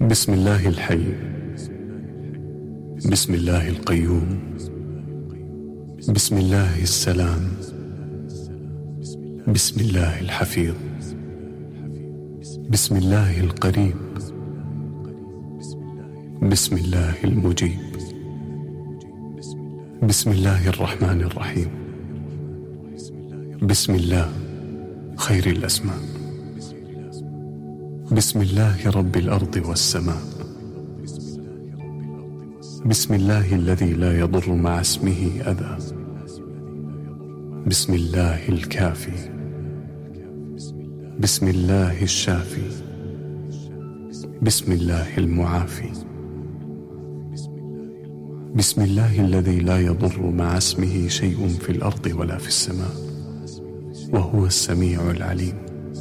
بسم الله الحي، بسم الله القيوم، بسم الله السلام، بسم الله الحفيظ، بسم الله القريب، بسم الله المجيب، بسم الله الرحمن الرحيم، بسم الله خير الأسماء، بسم الله رب الأرض والسماء، بسم الله الذي لا يضر مع اسمه أذى، بسم الله الكافي، بسم الله الشافي، بسم الله المعافي، بسم الله الذي لا يضر مع اسمه شيء في الأرض ولا في السماء، وهو السميع العليم.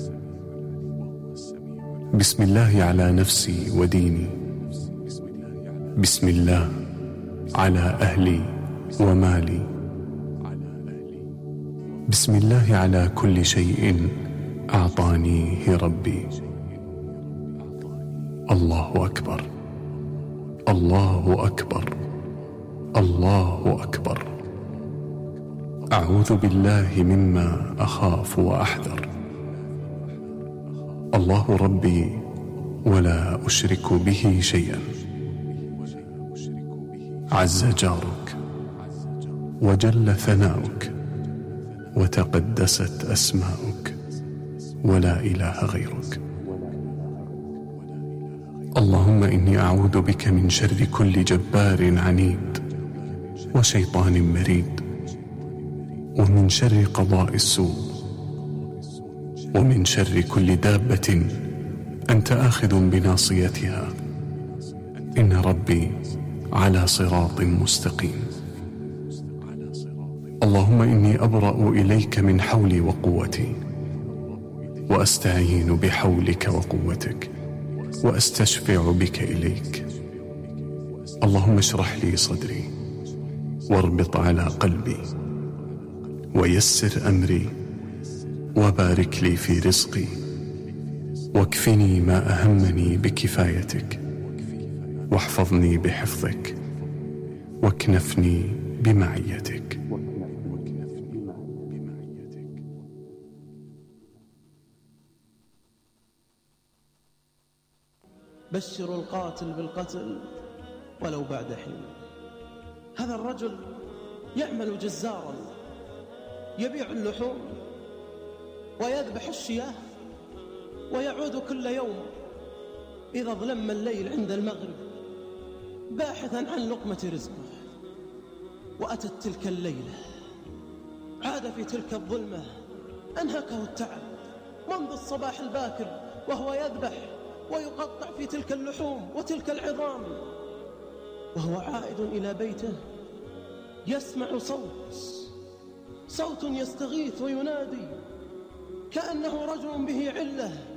بسم الله على نفسي وديني، بسم الله على أهلي ومالي، بسم الله على كل شيء أعطانيه ربي. الله أكبر، الله أكبر، الله أكبر. أعوذ بالله مما أخاف وأحذر. الله ربي ولا أشرك به شيئا. عز جارك وجل ثناؤك وتقدست أسماؤك ولا إله غيرك. اللهم إني أعوذ بك من شر كل جبار عنيد وشيطان مريد، ومن شر قضاء السوء، ومن شر كل دابة أنت آخذ بناصيتها، إن ربي على صراط مستقيم. اللهم إني أبرأ إليك من حولي وقوتي، وأستعين بحولك وقوتك، وأستشفع بك إليك. اللهم اشرح لي صدري، واربط على قلبي، ويسر أمري، وبارك لي في رزقي، واكفني ما أهمني بكفايتك، واحفظني بحفظك، واكنفني بمعيتك. بشروا القاتل بالقتل ولو بعد حين. هذا الرجل يعمل جزارا، يبيع اللحوم ويذبح الشياه، ويعود كل يوم إذا ظلم الليل عند المغرب باحثا عن لقمة رزقه. وأتت تلك الليلة، عاد في تلك الظلمة، أنهكه التعب منذ الصباح الباكر وهو يذبح ويقطع في تلك اللحوم وتلك العظام. وهو عائد إلى بيته يسمع صوت يستغيث وينادي، كأنه رجل به علة